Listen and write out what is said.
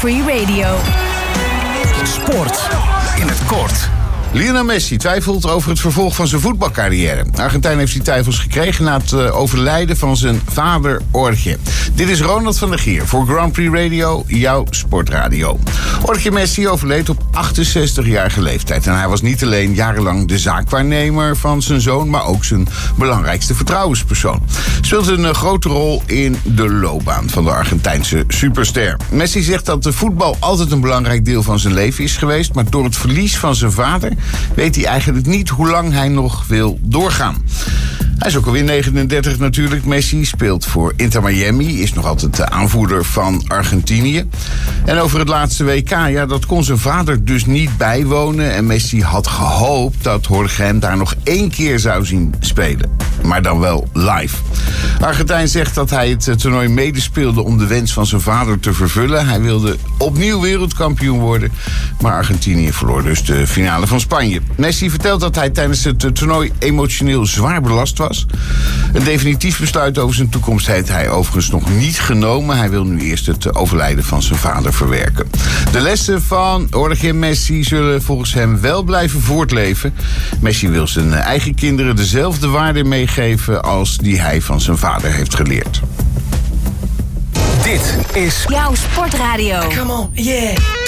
Free Radio. Sport in het kort. Lionel Messi twijfelt over het vervolg van zijn voetbalcarrière. Argentijn heeft die twijfels gekregen na het overlijden van zijn vader Jorge. Dit is Ronald van der Gier voor Grand Prix Radio, jouw sportradio. Jorge Messi overleed op 68-jarige leeftijd. En hij was niet alleen jarenlang de zaakwaarnemer van zijn zoon, maar ook zijn belangrijkste vertrouwenspersoon. Speelt een grote rol in de loopbaan van de Argentijnse superster. Messi zegt dat de voetbal altijd een belangrijk deel van zijn leven is geweest, maar door het verlies van zijn vader weet hij eigenlijk niet hoe lang hij nog wil doorgaan. Hij is ook alweer 39 natuurlijk. Messi speelt voor Inter Miami, is nog altijd de aanvoerder van Argentinië. En over het laatste WK, ja, dat kon zijn vader dus niet bijwonen. En Messi had gehoopt dat Jorge hem daar nog 1 keer zou zien spelen. Maar dan wel live. Argentijn zegt dat hij het toernooi medespeelde om de wens van zijn vader te vervullen. Hij wilde opnieuw wereldkampioen worden. Maar Argentinië verloor dus de finale van Spanje. Messi vertelt dat hij tijdens het toernooi emotioneel zwaar belast was. Een definitief besluit over zijn toekomst heeft hij overigens nog niet genomen. Hij wil nu eerst het overlijden van zijn vader verwerken. De lessen van Jorge Messi zullen volgens hem wel blijven voortleven. Messi wil zijn eigen kinderen dezelfde waarden meegeven als die hij van zijn vader heeft geleerd. Dit is Jouw sportradio. Come on, yeah.